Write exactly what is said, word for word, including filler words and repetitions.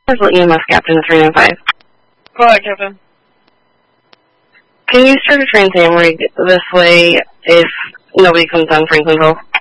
E M S Captain three nine five. Go ahead, Captain. Can you start a Trans Am rig this way if nobody comes down Franklinville?